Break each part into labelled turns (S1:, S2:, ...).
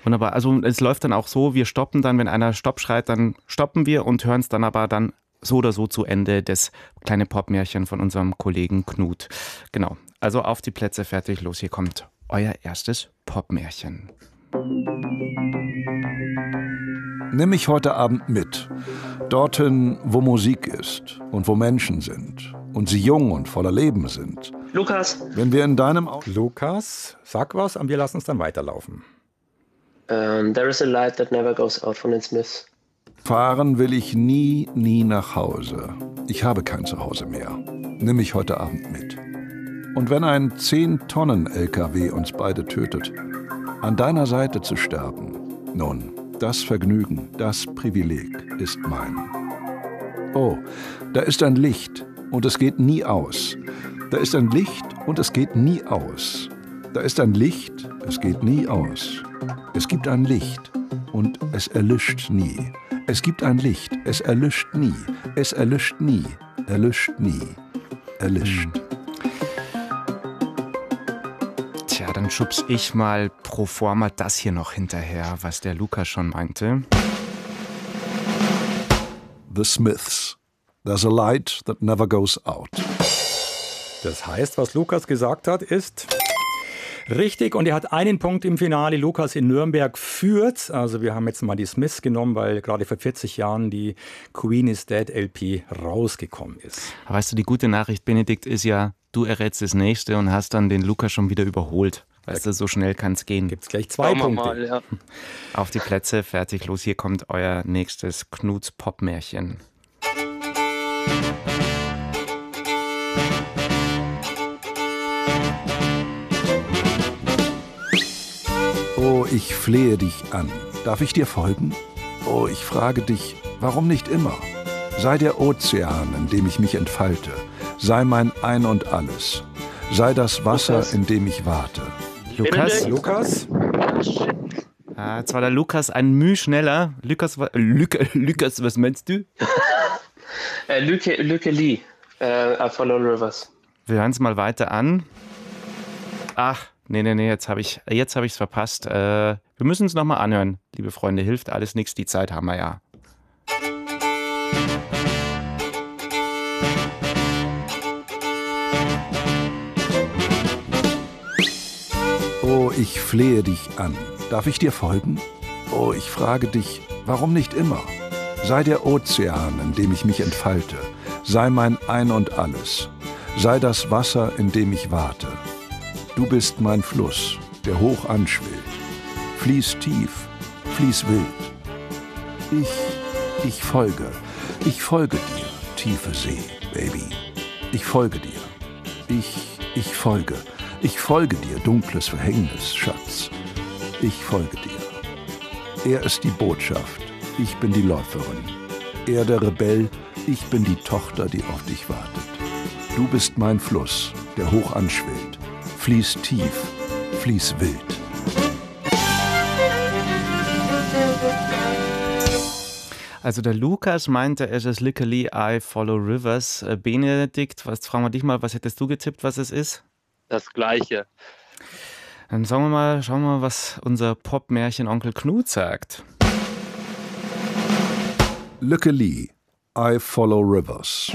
S1: Wunderbar. Also es läuft dann auch so, wir stoppen dann, wenn einer Stopp schreit, dann stoppen wir und hören es dann aber dann so oder so zu Ende, das kleine Popmärchen von unserem Kollegen Knut. Genau. Also auf die Plätze, fertig, los, hier kommt euer erstes Popmärchen.
S2: Nimm mich heute Abend mit, dorthin, wo Musik ist und wo Menschen sind und sie jung und voller Leben sind.
S3: Lukas.
S2: Wenn wir in deinem
S4: Lukas, sag was und wir lassen es dann weiterlaufen.
S3: There is a light that never goes out von den Smiths.
S2: Fahren will ich nie nach Hause. Ich habe kein Zuhause mehr. Nimm mich heute Abend mit. Und wenn ein 10-Tonnen-LKW uns beide tötet, an deiner Seite zu sterben, nun, das Vergnügen, das Privileg ist mein. Oh, da ist ein Licht und es geht nie aus. Da ist ein Licht und es geht nie aus. Da ist ein Licht, es geht nie aus. Es gibt ein Licht und es erlischt nie. Es gibt ein Licht, es erlischt nie. Es erlischt nie, erlischt nie, erlischt.
S1: Tja, dann schubs ich mal pro forma das hier noch hinterher, was der Lukas schon meinte.
S2: The Smiths. There's a light that never goes out.
S4: Das heißt, was Lukas gesagt hat, ist richtig. Und er hat einen Punkt im Finale. Lukas in Nürnberg führt. Also wir haben jetzt mal die Smiths genommen, weil gerade vor 40 Jahren die Queen is Dead LP rausgekommen ist.
S1: Aber weißt du, die gute Nachricht, Benedikt, ist ja, du errätst das nächste und hast dann den Lukas schon wieder überholt. Weißt du, so schnell kann es gehen.
S4: Gibt es gleich 2 Punkte.
S3: Mal, ja.
S1: Auf die Plätze, fertig, los, hier kommt euer nächstes Knuts Popmärchen.
S2: Oh, ich flehe dich an. Darf ich dir folgen? Oh, ich frage dich, warum nicht immer? Sei der Ozean, in dem ich mich entfalte. Sei mein Ein und Alles. Sei das Wasser,
S3: Lukas.
S2: in dem ich warte.
S1: Lukas?
S4: Lukas?
S1: Jetzt war der Lukas ein Müh schneller. Lukas, was meinst du?
S3: Lücke Lee. I Follow Rivers.
S1: Wir hören es mal weiter an. Ach, nee, jetzt habe ich es verpasst. Wir müssen es nochmal anhören, liebe Freunde. Hilft alles nichts, die Zeit haben wir ja.
S2: Oh, ich flehe dich an. Darf ich dir folgen? Oh, ich frage dich, warum nicht immer? Sei der Ozean, in dem ich mich entfalte. Sei mein Ein und Alles. Sei das Wasser, in dem ich warte. Du bist mein Fluss, der hoch anschwillt. Fließ tief, fließ wild. Ich folge dir, tiefe See, Baby. Ich folge dir. Ich folge dir, dunkles Verhängnis, Schatz. Ich folge dir. Er ist die Botschaft, ich bin die Läuferin. Er der Rebell, ich bin die Tochter, die auf dich wartet. Du bist mein Fluss, der hoch anschwillt. Fließ tief, fließ wild.
S1: Also der Lukas meinte, es ist Literally I Follow Rivers. Benedikt, fragen wir dich mal, was hättest du getippt, was es ist?
S5: Das Gleiche.
S1: Dann schauen wir mal, was unser Popmärchen Onkel Knut sagt.
S2: Lücke-Lee, I Follow Rivers.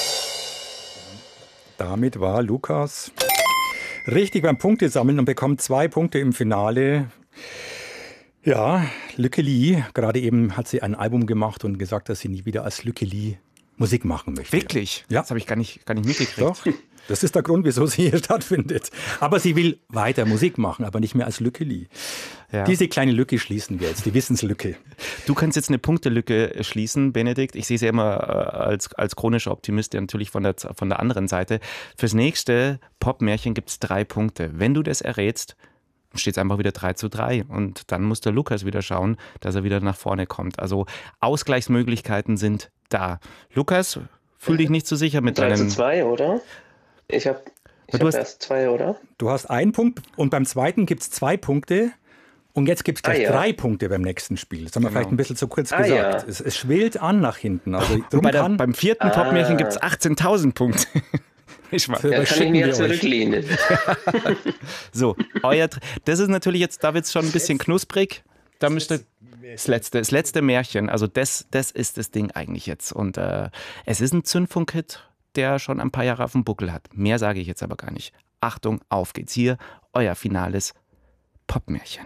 S4: Damit war Lukas richtig beim Punktesammeln und bekommt 2 Punkte im Finale. Ja, Lücke Lee, gerade eben hat sie ein Album gemacht und gesagt, dass sie nie wieder als Lücke Lee Musik machen möchte.
S1: Wirklich?
S4: Ja.
S1: Das habe ich gar nicht mitgekriegt.
S4: Doch, das ist der Grund, wieso sie hier stattfindet. Aber sie will weiter Musik machen, aber nicht mehr als Lücke Lee.
S1: Ja.
S4: Diese kleine Lücke schließen wir jetzt, die Wissenslücke.
S1: Du kannst jetzt eine Punktelücke schließen, Benedikt. Ich sehe sie immer als chronischer Optimist, natürlich von der anderen Seite. Fürs nächste Popmärchen gibt es 3 Punkte. Wenn du das errätst, steht es einfach wieder 3:3 und dann muss der Lukas wieder schauen, dass er wieder nach vorne kommt. Also Ausgleichsmöglichkeiten sind da. Lukas, fühl dich nicht so sicher mit deinem...
S3: 3:2, oder? Ich hab erst 2, oder?
S4: Du hast 1 Punkt und beim zweiten gibt es 2 Punkte. Und jetzt gibt es gleich 3 Punkte beim nächsten Spiel. Das haben wir vielleicht ein bisschen zu kurz gesagt.
S3: Ja.
S4: Es schwillt an nach hinten. Also
S1: beim 4. Popmärchen gibt es 18.000 Punkte.
S3: Da kann ich mir zurücklehnen.
S1: So, das ist natürlich jetzt, da wird es schon ein bisschen knusprig. Da müsste das letzte Märchen, also das ist das Ding eigentlich jetzt. Und es ist ein Zündfunk-Hit, der schon ein paar Jahre auf dem Buckel hat. Mehr sage ich jetzt aber gar nicht. Achtung, auf geht's hier, euer finales Popmärchen.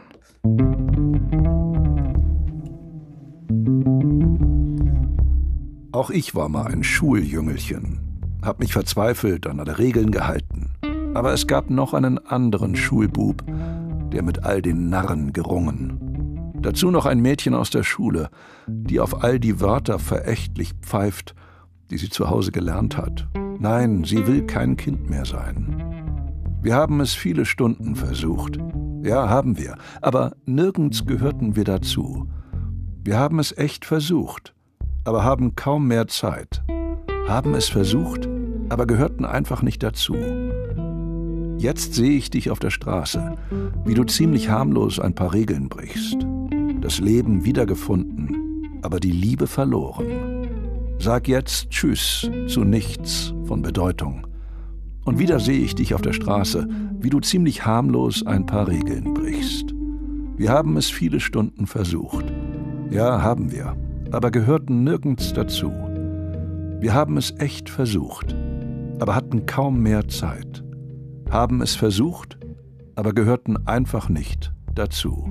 S2: Auch ich war mal ein Schuljüngelchen, hab mich verzweifelt an alle Regeln gehalten. Aber es gab noch einen anderen Schulbub, der mit all den Narren gerungen. Dazu noch ein Mädchen aus der Schule, die auf all die Wörter verächtlich pfeift, die sie zu Hause gelernt hat. Nein, sie will kein Kind mehr sein. Wir haben es viele Stunden versucht. Ja, haben wir. Aber nirgends gehörten wir dazu. Wir haben es echt versucht, aber haben kaum mehr Zeit. Haben es versucht, aber gehörten einfach nicht dazu. Jetzt sehe ich dich auf der Straße, wie du ziemlich harmlos ein paar Regeln brichst. Das Leben wiedergefunden, aber die Liebe verloren. Sag jetzt Tschüss zu nichts von Bedeutung. Und wieder sehe ich dich auf der Straße, wie du ziemlich harmlos ein paar Regeln brichst. Wir haben es viele Stunden versucht. Ja, haben wir, aber gehörten nirgends dazu. Wir haben es echt versucht, aber hatten kaum mehr Zeit. Haben es versucht, aber gehörten einfach nicht dazu.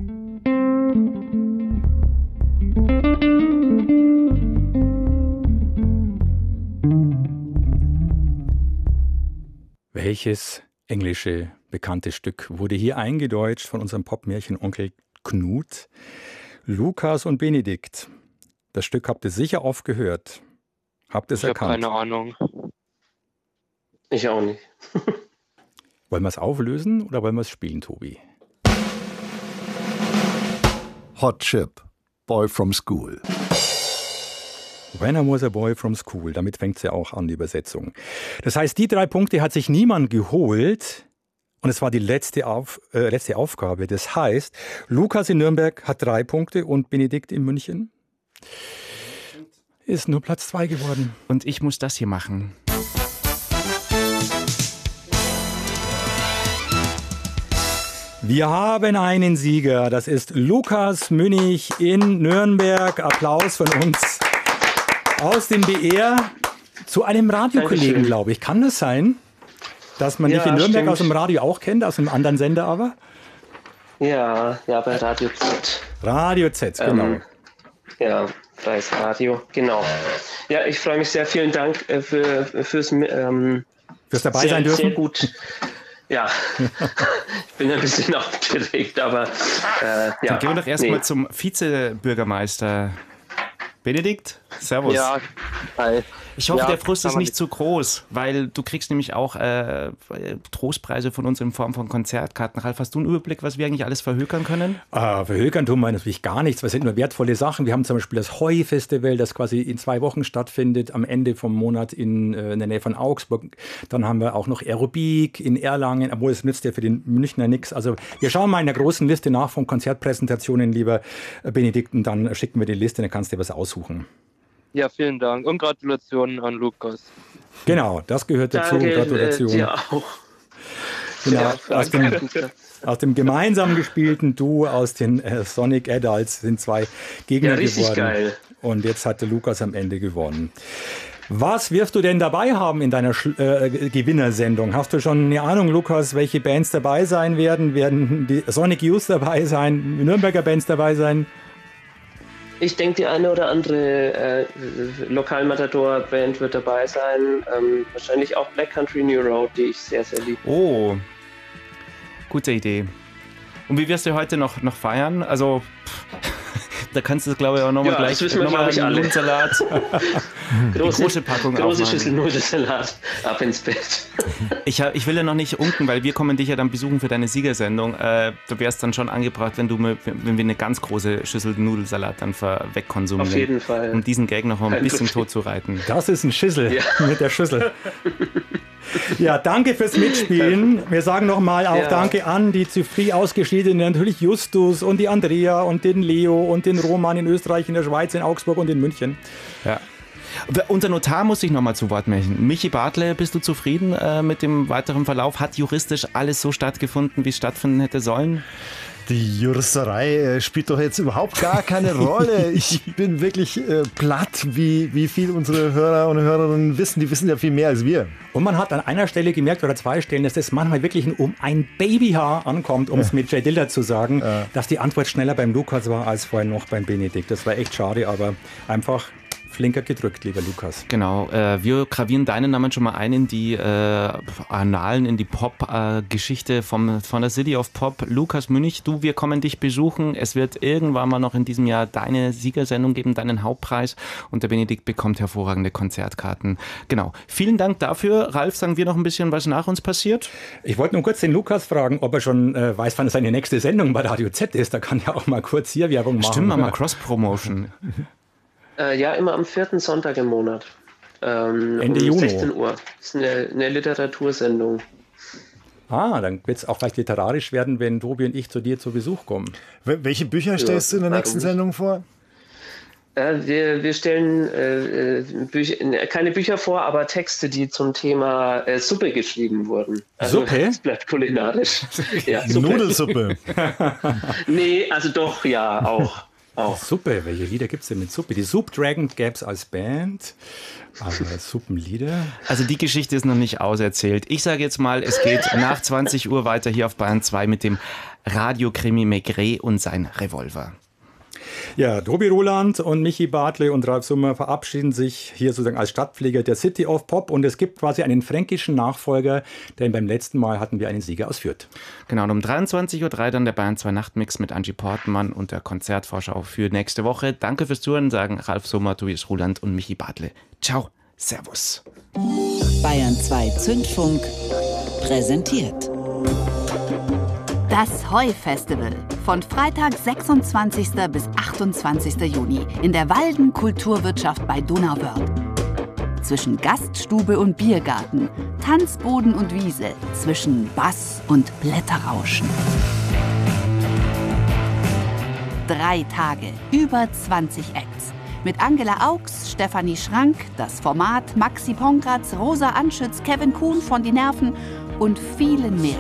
S4: Welches englische bekannte Stück wurde hier eingedeutscht von unserem Popmärchen-Onkel Knut? Lukas und Benedikt. Das Stück habt ihr sicher oft gehört. Habt ihr es erkannt?
S5: Ich habe keine Ahnung.
S3: Ich auch nicht.
S4: Wollen wir es auflösen oder wollen wir es spielen, Tobi?
S2: Hot Chip, Boy from School.
S4: When I was a boy from school. Damit fängt es ja auch an, die Übersetzung. Das heißt, die 3 Punkte hat sich niemand geholt. Und es war die letzte Aufgabe. Das heißt, Lukas in Nürnberg hat 3 Punkte und Benedikt in München ist nur Platz 2 geworden.
S1: Und ich muss das hier machen.
S4: Wir haben einen Sieger. Das ist Lukas Münnig in Nürnberg. Applaus von uns aus dem BR zu einem Radiokollegen, glaube ich. Kann das sein? Dass man dich in Nürnberg stimmt. Aus dem Radio auch kennt, aus einem anderen Sender aber?
S3: Ja, bei Radio Z.
S4: Radio Z, genau.
S3: Ja, freies Radio, genau. Ja, ich freue mich sehr. Vielen Dank fürs
S4: dabei sein dürfen.
S3: Sehr gut. Ja, ich bin ein bisschen aufgeregt, aber ja.
S1: Dann gehen wir doch erstmal zum Vizebürgermeister. Benedikt, servus.
S5: Ja, hi.
S1: Ich hoffe, der Frust ist nicht zu groß, weil du kriegst nämlich auch Trostpreise von uns in Form von Konzertkarten. Ralf, hast du einen Überblick, was wir eigentlich alles verhökern können?
S4: Verhökern tun wir natürlich gar nichts. Was sind nur wertvolle Sachen? Wir haben zum Beispiel das Heu-Festival, das quasi in 2 Wochen stattfindet, am Ende vom Monat in der Nähe von Augsburg. Dann haben wir auch noch Aerobik in Erlangen, obwohl es nützt ja für den Münchner nichts. Also wir schauen mal in der großen Liste nach von Konzertpräsentationen, lieber Benedikt, und dann schicken wir die Liste, dann kannst du dir was aussuchen.
S5: Ja, vielen Dank und Gratulationen an Lukas.
S4: Genau, das gehört dazu.
S3: Danke,
S4: Gratulation.
S3: dir auch.
S4: Genau, aus dem gemeinsam gespielten Duo aus den Sonic Adults sind 2 Gegner geworden. Geil. Und jetzt hatte Lukas am Ende gewonnen. Was wirst du denn dabei haben in deiner Gewinnersendung? Hast du schon eine Ahnung, Lukas, welche Bands dabei sein werden? Werden die Sonic Youth dabei sein? Nürnberger Bands dabei sein?
S3: Ich denke, die eine oder andere Lokalmatador-Band wird dabei sein. Wahrscheinlich auch Black Country New Road, die ich sehr, sehr liebe.
S1: Oh, gute Idee. Und wie wirst du heute noch feiern? Also, da kannst du, glaube ich, auch nochmal gleich nochmal einen Nudelsalat. Große Packung
S3: große Schüssel Nudelsalat, ab ins Bett.
S1: Ich will ja noch nicht unken, weil wir kommen dich ja dann besuchen für deine Siegersendung. Du wärst dann schon angebracht, wenn wir eine ganz große Schüssel Nudelsalat dann wegkonsumieren.
S3: Auf jeden Fall.
S1: Um diesen Gag noch ein bisschen tot zu reiten.
S4: Das ist ein Schüssel mit der Schüssel. Ja, danke fürs Mitspielen. Wir sagen nochmal auch Danke an die zu früh ausgeschiedenen, natürlich Justus und die Andrea und den Leo und den Roman in Österreich, in der Schweiz, in Augsburg und in München.
S1: Ja. Unser Notar muss sich nochmal zu Wort melden. Michi Bartle, bist du zufrieden mit dem weiteren Verlauf? Hat juristisch alles so stattgefunden, wie es stattfinden hätte sollen?
S6: Die Juristerei spielt doch jetzt überhaupt gar keine Rolle. Ich bin wirklich platt, wie viel unsere Hörer und Hörerinnen wissen. Die wissen ja viel mehr als wir.
S4: Und man hat an einer Stelle gemerkt, oder 2 Stellen, dass das manchmal wirklich um ein Babyhaar ankommt, um es mit Jay Diller zu sagen, dass die Antwort schneller beim Lukas war als vorhin noch beim Benedikt. Das war echt schade, aber einfach flinker gedrückt, lieber Lukas.
S1: Genau, wir gravieren deinen Namen schon mal ein in die Annalen, in die Pop-Geschichte von der City of Pop. Lukas Münch, wir kommen dich besuchen. Es wird irgendwann mal noch in diesem Jahr deine Siegersendung geben, deinen Hauptpreis, und der Benedikt bekommt hervorragende Konzertkarten. Genau, vielen Dank dafür. Ralf, sagen wir noch ein bisschen, was nach uns passiert?
S4: Ich wollte nur kurz den Lukas fragen, ob er schon weiß, wann seine nächste Sendung bei Radio Z ist. Da kann er auch mal kurz hier Werbung machen.
S1: Stimmt, mal Cross-Promotion.
S3: Ja, immer am 4. Sonntag im Monat.
S4: Ende
S3: um
S4: Juni.
S3: 16 Uhr. Das ist eine Literatursendung.
S4: Dann wird es auch vielleicht literarisch werden, wenn Tobi und ich zu dir zu Besuch kommen.
S6: Welche Bücher stellst du in der nächsten Sendung vor?
S3: Wir stellen keine Bücher vor, aber Texte, die zum Thema Suppe geschrieben wurden. Also,
S4: Suppe?
S3: Es bleibt kulinarisch. Ja, Suppe.
S6: Nudelsuppe.
S3: Nee, also doch, ja, auch.
S4: Suppe, welche Lieder gibt es denn mit Suppe? Die Soup Dragon gäbe es als Band, aber Suppenlieder?
S1: Also die Geschichte ist noch nicht auserzählt. Ich sage jetzt mal, es geht nach 20 Uhr weiter hier auf Bayern 2 mit dem Radiokrimi Maigret und sein Revolver.
S4: Ja, Tobi Roland und Michi Bartle und Ralf Summer verabschieden sich hier sozusagen als Stadtpfleger der City of Pop, und es gibt quasi einen fränkischen Nachfolger, denn beim letzten Mal hatten wir einen Sieger aus Fürth.
S1: Genau, und um 23.03 Uhr dann der Bayern 2 Nachtmix mit Angie Portmann und der Konzertvorschau für nächste Woche. Danke fürs Zuhören, sagen Ralf Summer, Tobias Roland und Michi Bartle. Ciao, servus.
S7: Bayern 2 Zündfunk präsentiert
S8: Das Heu-Festival von Freitag 26. bis 28. Juni in der Walden Kulturwirtschaft bei Donauwörth. Zwischen Gaststube und Biergarten, Tanzboden und Wiese, zwischen Bass und Blätterrauschen. 3 Tage, über 20 Acts. Mit Angela Augs, Stefanie Schrank, das Format, Maxi Pongratz, Rosa Anschütz, Kevin Kuhn von Die Nerven und vielen mehr.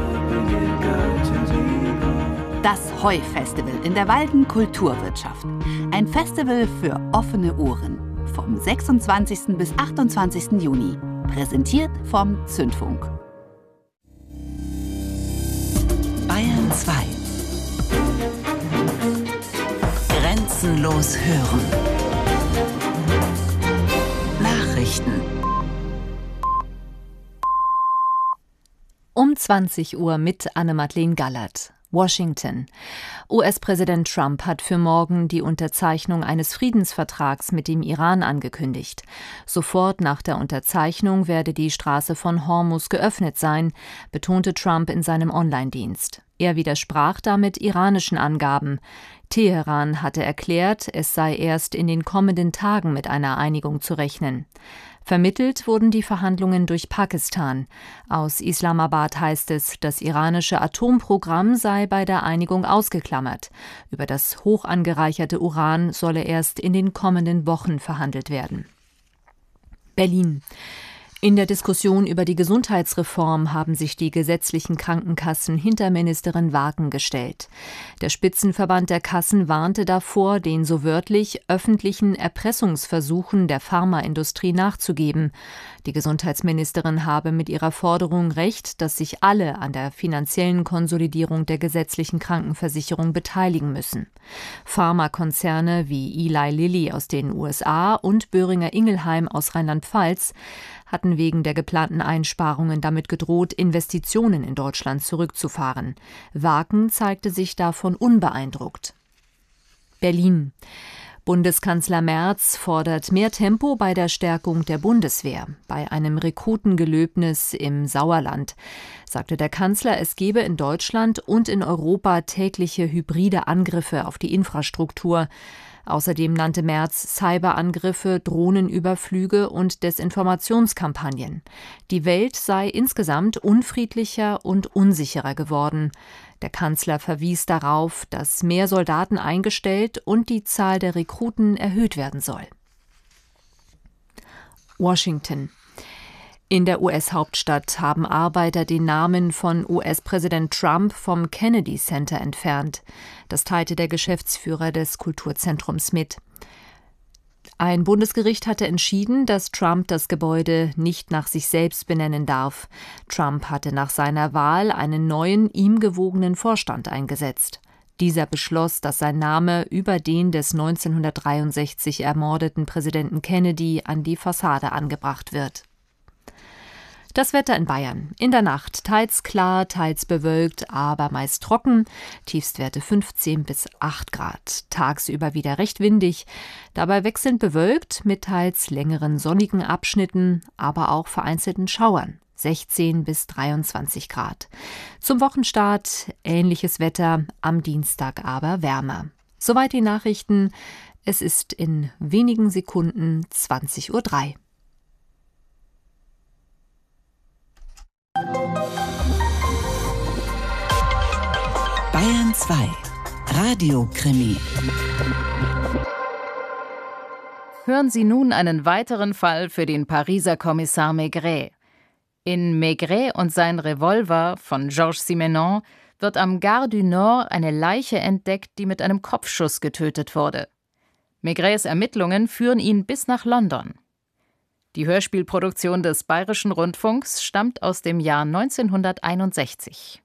S8: Das Heu-Festival in der Walden Kulturwirtschaft. Ein Festival für offene Ohren. Vom 26. bis 28. Juni. Präsentiert vom Zündfunk.
S7: Bayern 2. Grenzenlos hören. Nachrichten.
S9: Um 20 Uhr mit Anne-Madeleine Gallert. Washington. US-Präsident Trump hat für morgen die Unterzeichnung eines Friedensvertrags mit dem Iran angekündigt. Sofort nach der Unterzeichnung werde die Straße von Hormuz geöffnet sein, betonte Trump in seinem Online-Dienst. Er widersprach damit iranischen Angaben. Teheran hatte erklärt, es sei erst in den kommenden Tagen mit einer Einigung zu rechnen. Vermittelt wurden die Verhandlungen durch Pakistan. Aus Islamabad heißt es, das iranische Atomprogramm sei bei der Einigung ausgeklammert. Über das hoch angereicherte Uran solle erst in den kommenden Wochen verhandelt werden. Berlin. In der Diskussion über die Gesundheitsreform haben sich die gesetzlichen Krankenkassen hinter Ministerin Wagen gestellt. Der Spitzenverband der Kassen warnte davor, den so wörtlich öffentlichen Erpressungsversuchen der Pharmaindustrie nachzugeben. Die Gesundheitsministerin habe mit ihrer Forderung recht, dass sich alle an der finanziellen Konsolidierung der gesetzlichen Krankenversicherung beteiligen müssen. Pharmakonzerne wie Eli Lilly aus den USA und Boehringer Ingelheim aus Rheinland-Pfalz hatten wegen der geplanten Einsparungen damit gedroht, Investitionen in Deutschland zurückzufahren. Wagen zeigte sich davon unbeeindruckt. Berlin. Bundeskanzler Merz fordert mehr Tempo bei der Stärkung der Bundeswehr. Bei einem Rekrutengelöbnis im Sauerland sagte der Kanzler, es gebe in Deutschland und in Europa tägliche hybride Angriffe auf die Infrastruktur. Außerdem nannte Merz Cyberangriffe, Drohnenüberflüge und Desinformationskampagnen. Die Welt sei insgesamt unfriedlicher und unsicherer geworden. Der Kanzler verwies darauf, dass mehr Soldaten eingestellt und die Zahl der Rekruten erhöht werden soll. Washington. In der US-Hauptstadt haben Arbeiter den Namen von US-Präsident Trump vom Kennedy Center entfernt. Das teilte der Geschäftsführer des Kulturzentrums mit. Ein Bundesgericht hatte entschieden, dass Trump das Gebäude nicht nach sich selbst benennen darf. Trump hatte nach seiner Wahl einen neuen, ihm gewogenen Vorstand eingesetzt. Dieser beschloss, dass sein Name über den des 1963 ermordeten Präsidenten Kennedy an die Fassade angebracht wird. Das Wetter in Bayern. In der Nacht teils klar, teils bewölkt, aber meist trocken. Tiefstwerte 15 bis 8 Grad. Tagsüber wieder recht windig. Dabei wechselnd bewölkt mit teils längeren sonnigen Abschnitten, aber auch vereinzelten Schauern. 16 bis 23 Grad. Zum Wochenstart ähnliches Wetter, am Dienstag aber wärmer. Soweit die Nachrichten. Es ist in wenigen Sekunden 20:03 Uhr.
S7: Bayern 2 Radiokrimi.
S10: Hören Sie nun einen weiteren Fall für den Pariser Kommissar Maigret. In Maigret und sein Revolver von Georges Simenon wird am Gare du Nord eine Leiche entdeckt, die mit einem Kopfschuss getötet wurde. Maigrets Ermittlungen führen ihn bis nach London. Die Hörspielproduktion des Bayerischen Rundfunks stammt aus dem Jahr 1961.